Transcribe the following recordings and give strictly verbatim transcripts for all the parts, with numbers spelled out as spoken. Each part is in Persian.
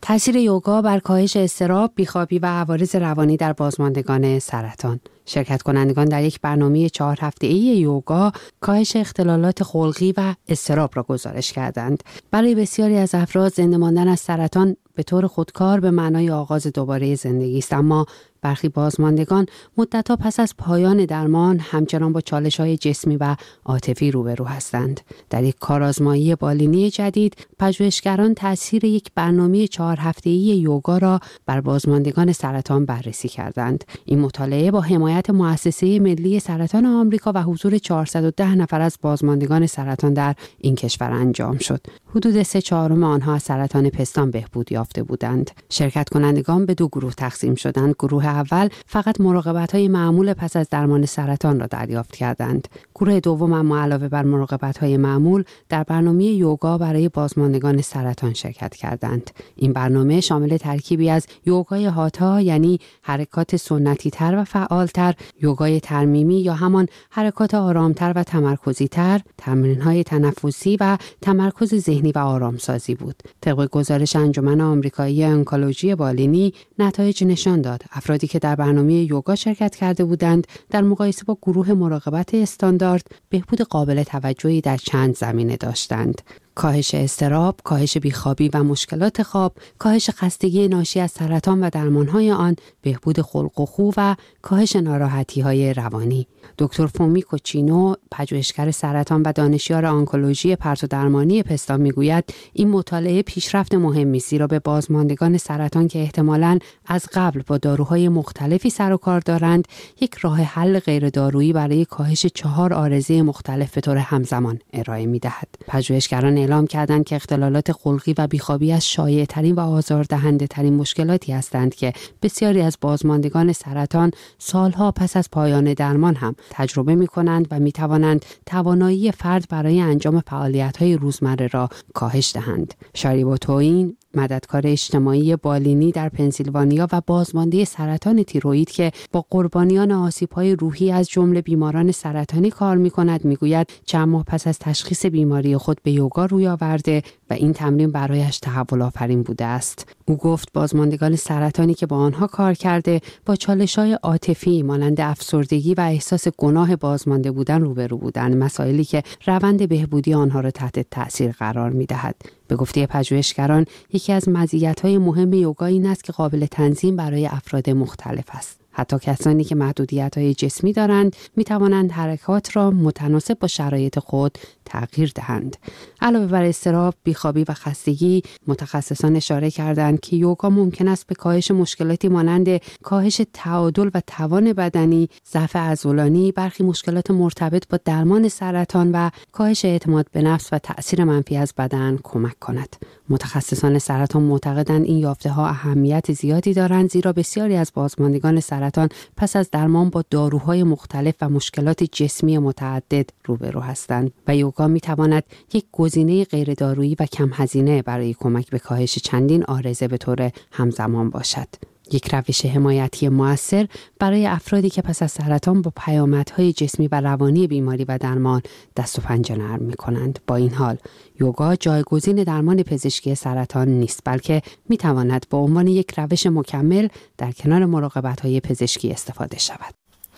تاثیر یوگا بر کاهش اضطراب، بیخوابی و عوارض روانی در بازماندگان سرطان. شرکت کنندگان در یک برنامه چهار هفته‌ای یوگا کاهش اختلالات خلقی و اضطراب را گزارش کردند. برای بسیاری از افراد زنده ماندن از سرطان به طور خودکار به معنای آغاز دوباره زندگی است، اما برخی بازماندگان مدت‌ها پس از پایان درمان همچنان با چالش‌های جسمی و عاطفی روبرو هستند. در یک کارآزمایی بالینی جدید، پژوهشگران تأثیر یک برنامه چهار هفته‌ای یوگا را بر بازماندگان سرطان بررسی کردند. این مطالعه با حمایت مؤسسه ملی سرطان آمریکا و حضور چهارصد و ده نفر از بازماندگان سرطان در این کشور انجام شد. حدود سه چهارم آنها از سرطان پستان بهبود یافته بودند. شرکت کنندگان به دو گروه تقسیم شدند. گروه اول فقط مراقبت‌های معمول پس از درمان سرطان را دریافت کردند. گروه دوم اما علاوه بر مراقبت‌های معمول در برنامه یوگا برای بازماندگان سرطان شرکت کردند. این برنامه شامل ترکیبی از یوگای هاتا، یعنی حرکات سنتی‌تر و فعالتر، یوگای ترمیمی یا همان حرکات آرامتر و تمرکزی‌تر، تمرین‌های تنفسی و تمرکز ذهنی و آرامسازی بود. طبق گزارش انجمن آمریکایی انکولوژی بالینی، نتایج نشان داد افرادی که در برنامه یوگا شرکت کرده بودند در مقایسه با گروه مراقبت استاندارد بهبود قابل توجهی در چند زمینه داشتند: کاهش اضطراب، کاهش بیخوابی و مشکلات خواب، کاهش خستگی ناشی از سرطان و درمانهای آن، بهبود خلق و خو و کاهش ناراحتی‌های روانی. دکتر فومیکو چینو، پژوهشگر سرطان و دانشیار آنکولوژی پرتو درمانی پستان میگوید این مطالعه پیشرفت مهمی است، زیرا به بازماندگان سرطان که احتمالاً از قبل با داروهای مختلفی سر و کار دارند، یک راه حل غیر دارویی برای کاهش چهار عارضه مختلف به طور همزمان ارائه می‌دهد. پژوهشگران اعلام کردند که اختلالات خلقی و بیخوابی از شایع‌ترین و آزاردهنده‌ترین مشکلاتی هستند که بسیاری از بازماندگان سرطان سالها پس از پایان درمان هم تجربه می‌کنند و می‌توانند توانایی فرد برای انجام فعالیت‌های روزمره را کاهش دهند. شاریبو تویین، مددکار اجتماعی بالینی در پنسیلوانیا و بازمانده سرطان تیروئید که با قربانیان آسیب‌های روحی از جمله بیماران سرطانی کار می‌کند، می‌گوید چند ماه پس از تشخیص بیماری خود به یوگا روی آورده و این تمرین برایش تحول آفرین بوده است. او گفت بازماندگان سرطانی که با آنها کار کرده با چالش‌های عاطفی مانند افسردگی و احساس گناه بازمانده بودن روبرو بودند، مسائلی که روند بهبودی آنها را تحت تأثیر قرار می‌دهد. به گفته پژوهشگران، یکی از مزیت‌های مهم یوگا این است که قابل تنظیم برای افراد مختلف است. حتی کسانی که محدودیت‌های جسمی دارند می توانند حرکات را متناسب با شرایط خود تغییر دهند. علاوه بر اضطراب، بیخوابی و خستگی، متخصصان اشاره کردند که یوگا ممکن است به کاهش مشکلاتی مانند کاهش تعادل و توان بدنی، ضعف عضلانی، برخی مشکلات مرتبط با درمان سرطان و کاهش اعتماد به نفس و تأثیر منفی از بدن کمک کند. متخصصان سرطان معتقدند این یافته‌ها اهمیت زیادی دارند، زیرا بسیاری از بازماندگان سرطان پس از درمان با داروهای مختلف و مشکلات جسمی متعدد روبرو هستند و یوگا می‌تواند یک گزینه غیر دارویی و کم هزینه برای کمک به کاهش چندین عارضه به طور همزمان باشد. یک روش حمایتی مؤثر برای افرادی که پس از سرطان با پیامدهای جسمی و روانی بیماری و درمان دست و پنجه نرم می‌کنند. با این حال، یوگا جایگزین درمان پزشکی سرطان نیست، بلکه می‌تواند به عنوان یک روش مکمل در کنار مراقبت‌های پزشکی استفاده شود.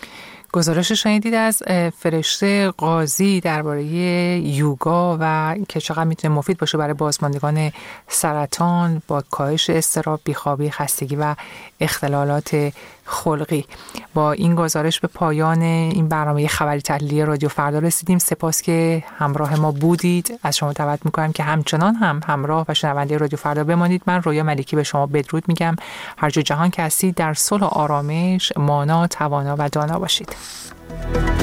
گزارش شنیدید از فرشته قاضی درباره یوگا و که چقدر میتونه مفید باشه برای بازماندگان سرطان با کاهش اضطراب، بیخوابی، خستگی و اختلالات خلقی. با این گزارش به پایان این برنامه خبری تحلیلی رادیو فردا رسیدیم. سپاس که همراه ما بودید. از شما دعوت میکنم که همچنان هم همراه و شنونده رادیو فردا بمانید. من رویا ملکی به شما بدرود میگم. هر جا جهان که هستید در صلح و آرامش مانا، توانا و دانا باشید.